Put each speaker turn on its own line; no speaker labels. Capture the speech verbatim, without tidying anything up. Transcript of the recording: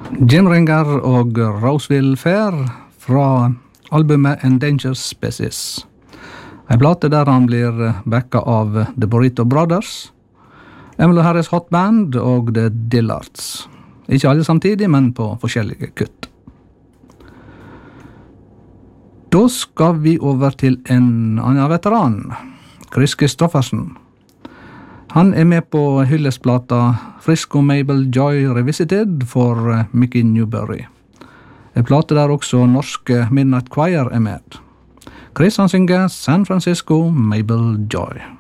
Jim Ringer og Roseville Fair fra albumet Endangered Species. En plate der han blir backa av The Burrito Brothers, Emmylou Harris Hot Band og The Dillards. Ikke alle samtidig, men på forskjellige kutt. Da skal vi over til en annen veteran, Chris Kristofferson. Han er med på hyllestplata Frisco Mabel Joy Revisited for Mickey Newbury. En plate der også norske Midnight Choir er med. Chris han synger San Francisco Mabel Joy.